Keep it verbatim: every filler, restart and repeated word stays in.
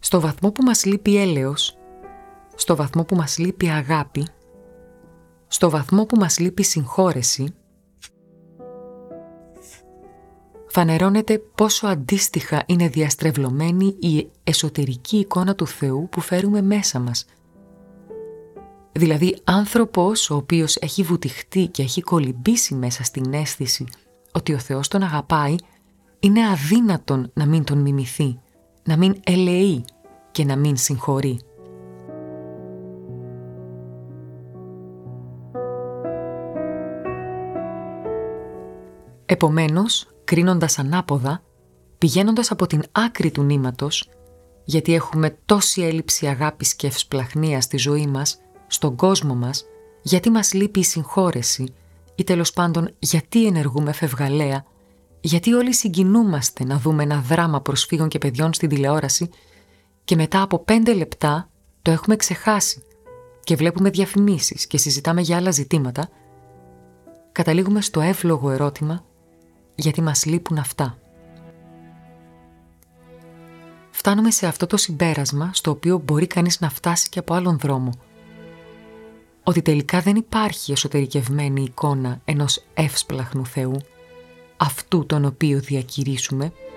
Στο βαθμό που μας λείπει έλεος, στο βαθμό που μας λείπει αγάπη, στο βαθμό που μας λείπει συγχώρεση, φανερώνεται πόσο αντίστοιχα είναι διαστρεβλωμένη η εσωτερική εικόνα του Θεού που φέρουμε μέσα μας. Δηλαδή άνθρωπος ο οποίος έχει βουτυχτεί και έχει κολυμπήσει μέσα στην αίσθηση ότι ο Θεός τον αγαπάει, είναι αδύνατον να μην τον μιμηθεί, να μην ελεεί και να μην συγχωρεί. Επομένως, κρίνοντας ανάποδα, πηγαίνοντας από την άκρη του νήματος, γιατί έχουμε τόση έλλειψη αγάπης και ευσπλαχνίας στη ζωή μας, στον κόσμο μας, γιατί μας λείπει η συγχώρεση ή τέλος πάντων γιατί ενεργούμε φευγαλέα, γιατί όλοι συγκινούμαστε να δούμε ένα δράμα προσφύγων και παιδιών στην τηλεόραση και μετά από πέντε λεπτά το έχουμε ξεχάσει και βλέπουμε διαφημίσεις και συζητάμε για άλλα ζητήματα, καταλήγουμε στο εύλογο ερώτημα γιατί μας λείπουν αυτά. Φτάνουμε σε αυτό το συμπέρασμα στο οποίο μπορεί κανείς να φτάσει και από άλλον δρόμο. Ότι τελικά δεν υπάρχει εσωτερικευμένη εικόνα ενός εύσπλαχνου Θεού, αυτού τον οποίο διακηρύσουμε,